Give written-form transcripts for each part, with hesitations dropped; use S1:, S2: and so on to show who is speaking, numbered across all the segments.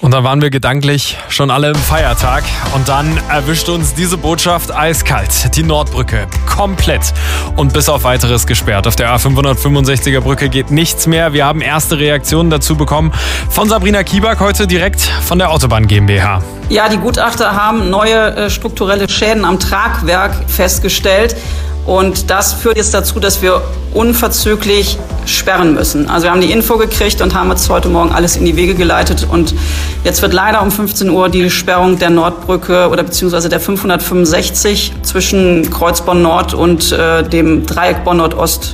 S1: Und dann waren wir gedanklich schon alle im Feiertag und dann erwischte uns diese Botschaft eiskalt. Die Nordbrücke komplett und bis auf Weiteres gesperrt. Auf der A565er Brücke geht nichts mehr. Wir haben erste Reaktionen dazu bekommen von Sabrina Kiebak, heute direkt von der Autobahn GmbH.
S2: Ja, die Gutachter haben neue strukturelle Schäden am Tragwerk festgestellt. Und das führt jetzt dazu, dass wir unverzüglich sperren müssen. Also wir haben die Info gekriegt und haben jetzt heute Morgen alles in die Wege geleitet. Und jetzt wird leider um 15 Uhr die Sperrung der Nordbrücke oder beziehungsweise der 565 zwischen Kreuz Bonn-Nord und dem Dreieck Bonn-Nord-Ost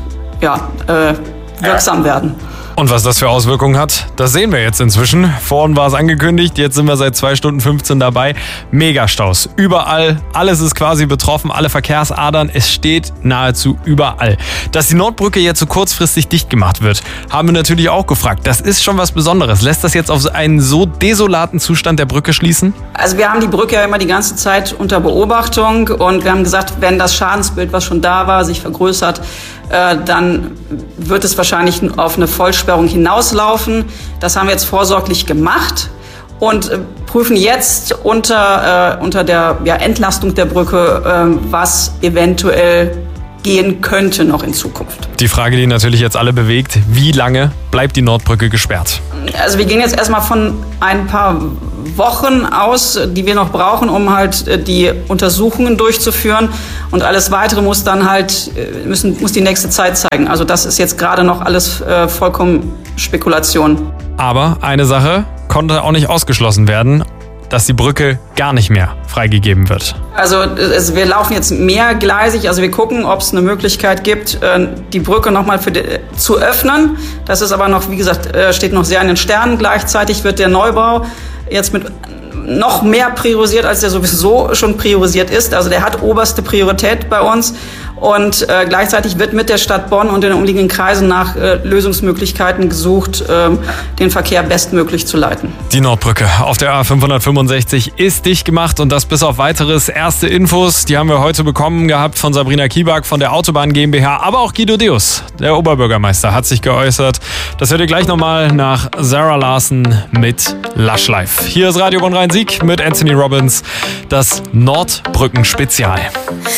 S2: wirksam werden.
S1: Und was das für Auswirkungen hat, das sehen wir jetzt inzwischen. Vorhin war es angekündigt, jetzt sind wir seit 2 Stunden 15 dabei. Megastaus, überall, alles ist quasi betroffen, alle Verkehrsadern, es steht nahezu überall. Dass die Nordbrücke jetzt so kurzfristig dicht gemacht wird, haben wir natürlich auch gefragt. Das ist schon was Besonderes. Lässt das jetzt auf einen so desolaten Zustand der Brücke schließen?
S2: Also wir haben die Brücke ja immer die ganze Zeit unter Beobachtung und wir haben gesagt, wenn das Schadensbild, was schon da war, sich vergrößert, dann wird es wahrscheinlich auf eine Vollsperrung hinauslaufen. Das haben wir jetzt vorsorglich gemacht und prüfen jetzt unter der Entlastung der Brücke, was eventuell gehen könnte noch in Zukunft.
S1: Die Frage, die natürlich jetzt alle bewegt, wie lange bleibt die Nordbrücke gesperrt?
S2: Also wir gehen jetzt erstmal von ein paar Wochen aus, die wir noch brauchen, um halt die Untersuchungen durchzuführen. Und alles Weitere muss dann halt, muss die nächste Zeit zeigen. Also das ist jetzt gerade noch alles vollkommen Spekulation.
S1: Aber eine Sache konnte auch nicht ausgeschlossen werden, dass die Brücke gar nicht mehr freigegeben wird.
S2: Also wir laufen jetzt mehrgleisig, also wir gucken, ob es eine Möglichkeit gibt, die Brücke nochmal zu öffnen. Das ist aber noch, wie gesagt, steht noch sehr in den Sternen. Gleichzeitig wird der Neubau jetzt mit noch mehr priorisiert, als der sowieso schon priorisiert ist. Also der hat oberste Priorität bei uns. Und gleichzeitig wird mit der Stadt Bonn und den umliegenden Kreisen nach Lösungsmöglichkeiten gesucht, den Verkehr bestmöglich zu leiten.
S1: Die Nordbrücke auf der A565 ist dicht gemacht und das bis auf Weiteres. Erste Infos, die haben wir heute bekommen gehabt von Sabrina Kiebak von der Autobahn GmbH, aber auch Guido Deus, der Oberbürgermeister, hat sich geäußert. Das hört ihr gleich nochmal nach Sarah Larsen mit Lush Life. Hier ist Radio Bonn Rhein-Sieg mit Anthony Robbins, das Nordbrücken-Spezial.